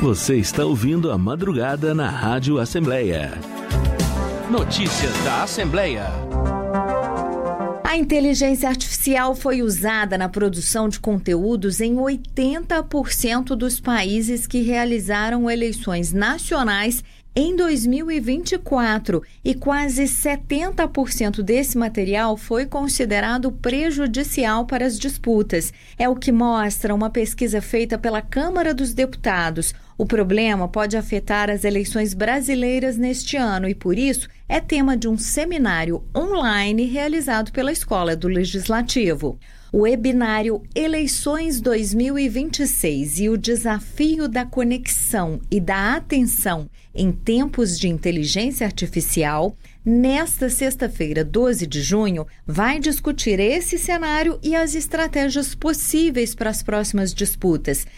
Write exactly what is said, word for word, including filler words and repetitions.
Você está ouvindo a madrugada na Rádio Assembleia. Notícias da Assembleia. A inteligência artificial foi usada na produção de conteúdos em oitenta por cento dos países que realizaram eleições nacionais em dois mil e vinte e quatro, e quase setenta por cento desse material foi considerado prejudicial para as disputas. É o que mostra uma pesquisa feita pela Câmara dos Deputados. O problema pode afetar as eleições brasileiras neste ano e, por isso, é tema de um seminário online realizado pela Escola do Legislativo. O webinário Eleições dois mil e vinte e seis e o desafio da conexão e da atenção em tempos de inteligência artificial, nesta sexta-feira, doze de junho, vai discutir esse cenário e as estratégias possíveis para as próximas disputas.